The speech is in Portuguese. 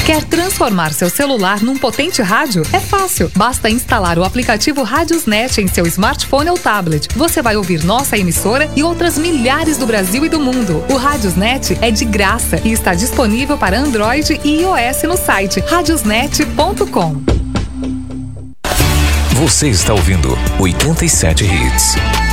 Quer transformar seu celular num potente rádio? É fácil. Basta instalar o aplicativo Radiosnet em seu smartphone ou tablet. Você vai ouvir nossa emissora e outras milhares do Brasil e do mundo. O Radiosnet é de graça e está disponível para Android e iOS no site radiosnet.com. Você está ouvindo 87 Hits.